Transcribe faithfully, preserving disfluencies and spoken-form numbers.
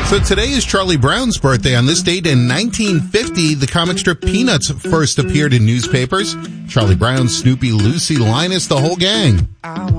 So today is Charlie Brown's birthday. On this date in nineteen fifty, the comic strip Peanuts first appeared in newspapers. Charlie Brown, Snoopy, Lucy, Linus, the whole gang.